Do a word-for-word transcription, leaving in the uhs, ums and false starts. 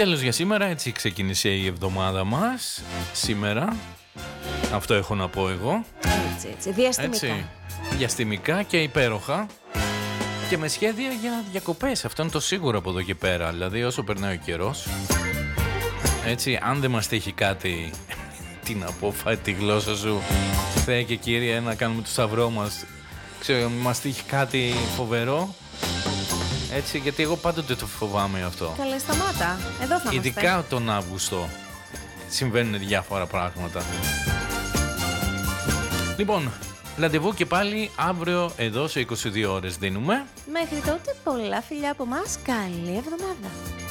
Τέλος για σήμερα, έτσι ξεκίνησε η εβδομάδα μας. Σήμερα, αυτό έχω να πω εγώ. Έτσι, έτσι, διαστημικά. Έτσι, διαστημικά και υπέροχα. Και με σχέδια για διακοπές, αυτό είναι το σίγουρο από εδώ και πέρα. Δηλαδή όσο περνάει ο καιρός, έτσι, αν δεν μας τύχει κάτι, τι να πω, φάει τη γλώσσα σου, Θεέ και Κύριε, να κάνουμε το σταυρό μας, ξέρω, μας τύχει κάτι φοβερό, έτσι, γιατί εγώ πάντοτε το φοβάμαι αυτό. Καλέ, σταμάτα, εδώ θα είμαστε. Ειδικά τον Αύγουστο συμβαίνουν διάφορα πράγματα. Λοιπόν, ραντεβού και πάλι αύριο εδώ σε είκοσι δύο ώρες δίνουμε. Μέχρι τότε πολλά φιλιά από μας, καλή εβδομάδα.